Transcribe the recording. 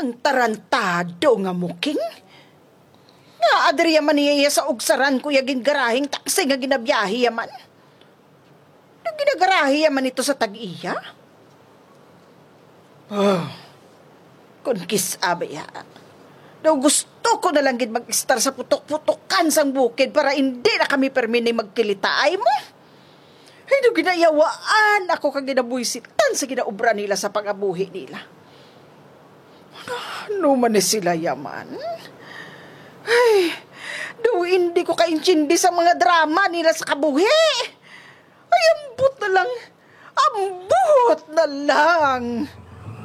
Ang tarantado nga muking. Nga adriya man niya sa ugsaran ko yaging garahing taksi nga ginabiyahi yaman. Nang ginagarahi yaman ito sa tag-iya. Oh, kung kisabaya. Daw gusto ko na lang gid mag-star sa putok-putokan sang bukid para hindi na kami permini magkilitaay mo. Ay, no ginayawaan ako kang ginabuisitan sa ginaubra nila sa pag-abuhi nila. Ano man sila yaman? Ay, daw hindi ko kaintindi sa mga drama nila sa kabuhi. Ay, ambot na lang. Ambot na lang.